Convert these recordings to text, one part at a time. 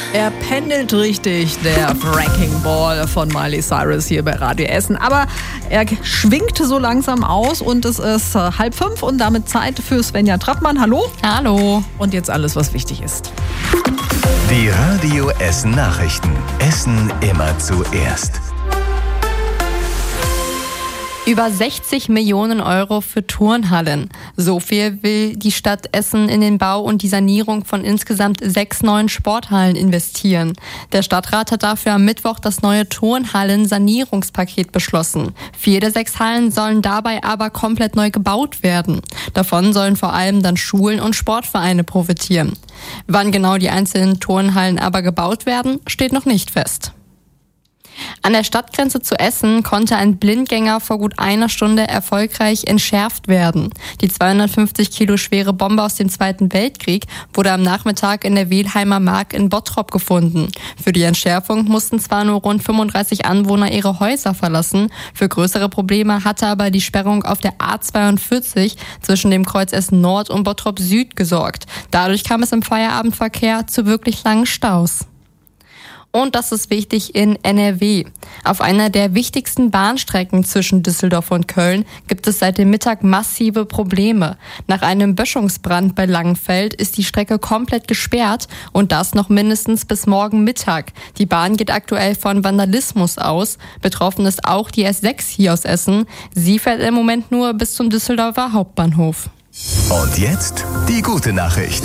Er pendelt richtig, der Wrecking Ball von Miley Cyrus hier bei Radio Essen. Aber er schwingt so langsam aus und es ist 4:30 und damit Zeit für Svenja Trappmann. Hallo? Hallo. Und jetzt alles, was wichtig ist. Die Radio Essen Nachrichten. Essen immer zuerst. Über 60 Millionen Euro für Turnhallen. So viel will die Stadt Essen in den Bau und die Sanierung von insgesamt 6 neuen Sporthallen investieren. Der Stadtrat hat dafür am Mittwoch das neue Turnhallen-Sanierungspaket beschlossen. 4 der 6 Hallen sollen dabei aber komplett neu gebaut werden. Davon sollen vor allem dann Schulen und Sportvereine profitieren. Wann genau die einzelnen Turnhallen aber gebaut werden, steht noch nicht fest. An der Stadtgrenze zu Essen konnte ein Blindgänger vor gut einer Stunde erfolgreich entschärft werden. Die 250 Kilo schwere Bombe aus dem Zweiten Weltkrieg wurde am Nachmittag in der Wehlheimer Mark in Bottrop gefunden. Für die Entschärfung mussten zwar nur rund 35 Anwohner ihre Häuser verlassen. Für größere Probleme hatte aber die Sperrung auf der A42 zwischen dem Kreuz Essen Nord und Bottrop Süd gesorgt. Dadurch kam es im Feierabendverkehr zu wirklich langen Staus. Und das ist wichtig in NRW. Auf einer der wichtigsten Bahnstrecken zwischen Düsseldorf und Köln gibt es seit dem Mittag massive Probleme. Nach einem Böschungsbrand bei Langenfeld ist die Strecke komplett gesperrt und das noch mindestens bis morgen Mittag. Die Bahn geht aktuell von Vandalismus aus. Betroffen ist auch die S6 hier aus Essen. Sie fährt im Moment nur bis zum Düsseldorfer Hauptbahnhof. Und jetzt die gute Nachricht.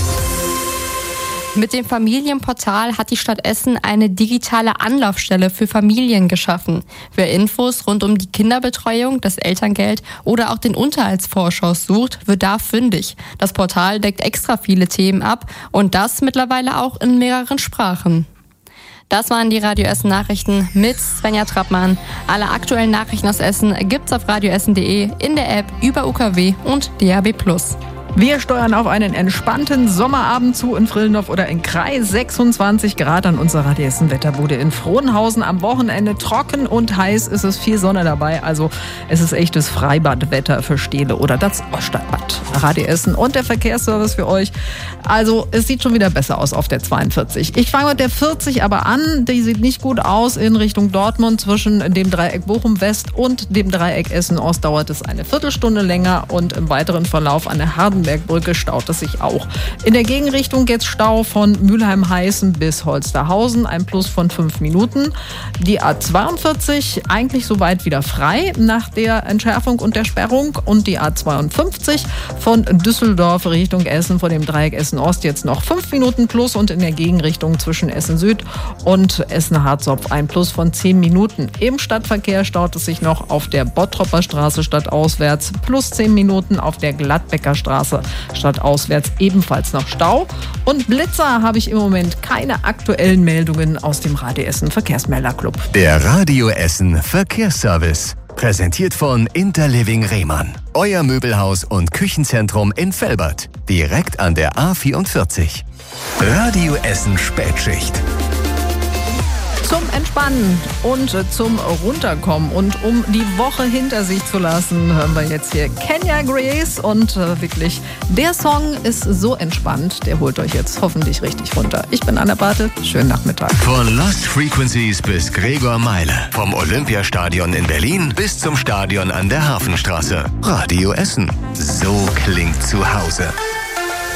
Mit dem Familienportal hat die Stadt Essen eine digitale Anlaufstelle für Familien geschaffen. Wer Infos rund um die Kinderbetreuung, das Elterngeld oder auch den Unterhaltsvorschuss sucht, wird da fündig. Das Portal deckt extra viele Themen ab und das mittlerweile auch in mehreren Sprachen. Das waren die Radio Essen Nachrichten mit Svenja Trappmann. Alle aktuellen Nachrichten aus Essen gibt's auf radioessen.de, in der App, über UKW und DAB+. Wir steuern auf einen entspannten Sommerabend zu in Frillendorf oder in Kreis. 26 Grad an unserer Radio Essen Wetterbude in Frohnhausen. Am Wochenende trocken und heiß, ist es viel Sonne dabei. Also es ist echtes Freibadwetter für Stele oder das Oststadtbad. Radio Essen und der Verkehrsservice für euch. Also es sieht schon wieder besser aus auf der 42. Ich fange mit der 40 aber an. Die sieht nicht gut aus in Richtung Dortmund. Zwischen dem Dreieck Bochum West und dem Dreieck Essen Ost dauert es eine Viertelstunde länger und im weiteren Verlauf an der Hardenbergbrücke staut es sich auch. In der Gegenrichtung geht's Stau von Mülheim-Heißen bis Holsterhausen, ein Plus von 5 Minuten. Die A42 eigentlich soweit wieder frei nach der Entschärfung und der Sperrung und die A52 von Düsseldorf Richtung Essen vor dem Dreieck Essen Ost jetzt noch 5 Minuten plus und in der Gegenrichtung zwischen Essen Süd und Essen-Harzopf ein Plus von 10 Minuten. Im Stadtverkehr staut es sich noch auf der Bottropper Straße stadtauswärts plus 10 Minuten, auf der Gladbecker Straße stadtauswärts ebenfalls noch Stau. Und Blitzer habe ich im Moment keine aktuellen Meldungen aus dem Radio Essen Verkehrsmelderclub. Der Radio Essen Verkehrsservice. Präsentiert von Interliving Rehmann. Euer Möbelhaus und Küchenzentrum in Velbert. Direkt an der A44. Radio Essen Spätschicht. Zum Entspannen und zum Runterkommen und um die Woche hinter sich zu lassen, hören wir jetzt hier Kenya Grace und wirklich, der Song ist so entspannt, der holt euch jetzt hoffentlich richtig runter. Ich bin Anna Bartel, schönen Nachmittag. Von Lost Frequencies bis Gregor Meile, vom Olympiastadion in Berlin bis zum Stadion an der Hafenstraße. Radio Essen, so klingt zu Hause.